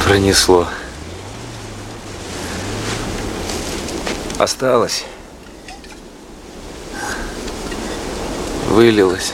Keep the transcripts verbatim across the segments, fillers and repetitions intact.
Пронесло. Осталось. Вылилось.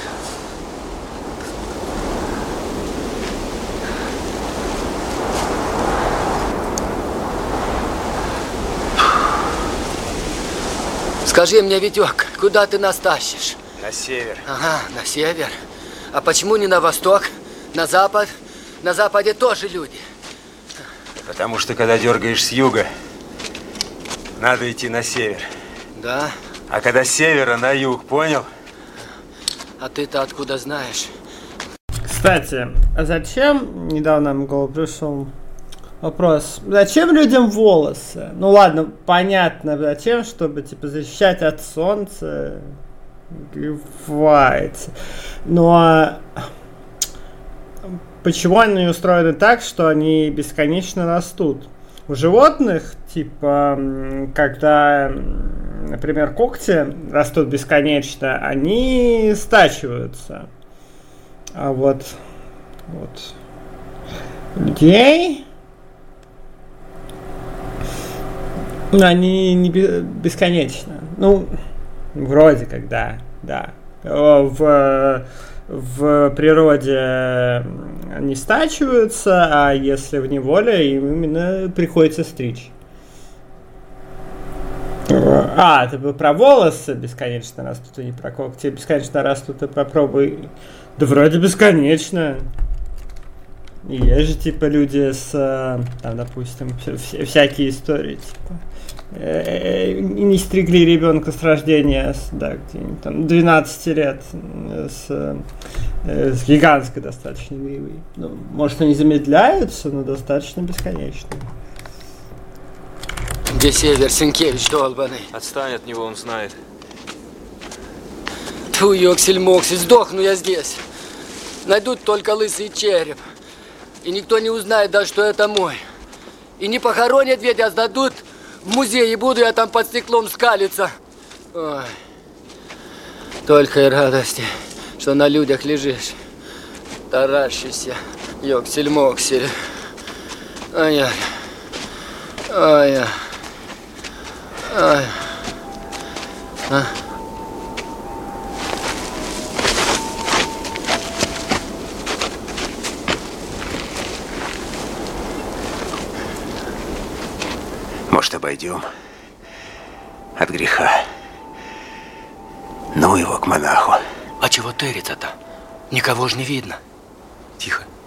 Скажи мне, Витек, куда ты нас тащишь? На север. Ага, на север. А почему не на восток, на запад? На западе тоже люди. Потому что, когда дергаешь с юга, надо идти на север. Да? А когда с севера на юг, понял? А ты-то откуда знаешь? Кстати, а зачем, недавно в голову пришел вопрос, зачем людям волосы? Ну ладно, понятно, зачем, чтобы типа защищать от солнца, грифовать. Но почему они устроены так, что они бесконечно растут? У животных, типа, когда, например, когти растут бесконечно, они стачиваются. А вот, вот людей, они не бесконечно. Ну, вроде как, да, да. В, в природе они стачиваются, а если в неволе, им именно приходится стричь. А, ты про волосы бесконечно растут, и не про когти бесконечно растут, ты попробуй. Да вроде бесконечно. И есть же, типа, люди с, там, допустим, вся, всякие истории, типа, э, не стригли ребенка с рождения, с, да, где-нибудь там, двенадцати лет, с, э, с гигантской достаточно гривой. Ну, может, они замедляются, но достаточно бесконечно. Где север, Сенкевич долбаный? Отстань от него, он знает. Тьфу, ёксель-моксель, сдохну я здесь. Найдут только лысый череп. И никто не узнает даже, что это мой. И не похоронят ведь, а сдадут в музей, и буду я там под стеклом скалиться. Ой. Только и радости, что на людях лежишь. Таращишься, ёксель-моксель. Ай-яй. Ай-яй. Ай. А? Может, обойдем от греха. Ну его к монаху. А чего тыриться-то? Никого ж не видно. Тихо.